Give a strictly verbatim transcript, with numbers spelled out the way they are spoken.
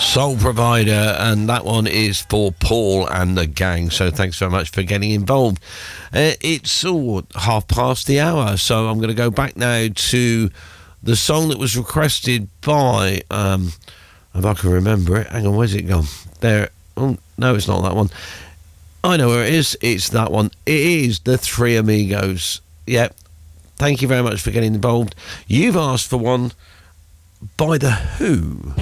Soul Provider, and that one is for Paul and the gang, so thanks very much for getting involved. Uh, it's all half past the hour, so I'm going to go back now to the song that was requested by, um, if I can remember it, hang on, where's it gone? There, oh, no, it's not that one. I know where it is, it's that one. It is the Three Amigos. Yep, thank you very much for getting involved. You've asked for one by The Who.